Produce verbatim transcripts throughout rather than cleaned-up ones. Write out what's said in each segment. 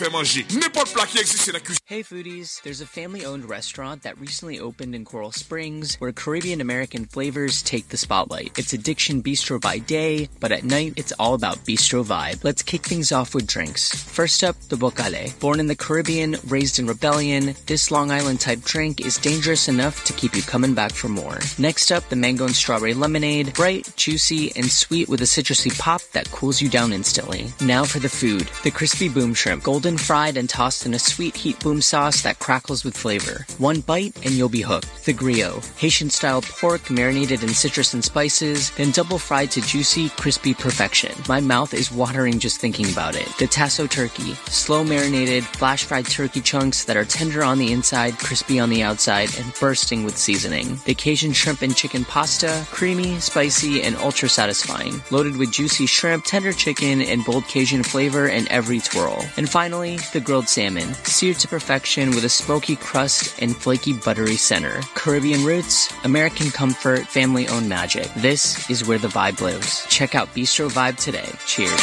Hey foodies, there's a family-owned restaurant that recently opened in Coral Springs where Caribbean-American flavors take the spotlight. It's Addiction Bistro by day, but at night it's all about bistro vibe. Let's kick things off with drinks. First up, the Bocale. Born in the Caribbean, raised in rebellion, this Long Island-type drink is dangerous enough to keep you coming back for more. Next up, the Mango and Strawberry Lemonade. Bright, juicy, and sweet with a citrusy pop that cools you down instantly. Now for the food. The Crispy Boom Shrimp. Golden fried and tossed in a sweet heat boom sauce that crackles with flavor. One bite and you'll be hooked. The Griot. Haitian-style pork marinated in citrus and spices, then double fried to juicy, crispy perfection. My mouth is watering just thinking about it. The Tasso Turkey. Slow marinated, flash-fried turkey chunks that are tender on the inside, crispy on the outside, and bursting with seasoning. The Cajun Shrimp and Chicken Pasta. Creamy, spicy, and ultra-satisfying. Loaded with juicy shrimp, tender chicken, and bold Cajun flavor in every twirl. And finally, the grilled salmon, seared to perfection with a smoky crust and flaky buttery center. Caribbean roots, American comfort, family-owned magic. This is where the vibe lives. Check out Bistro Vibe today. Cheers.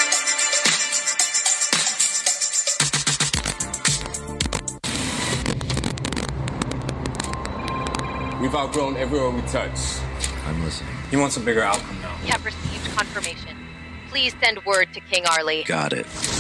We've outgrown everywhere we touch. I'm listening. He wants a bigger outcome now. We have received confirmation. Please send word to King Arlie. Got it.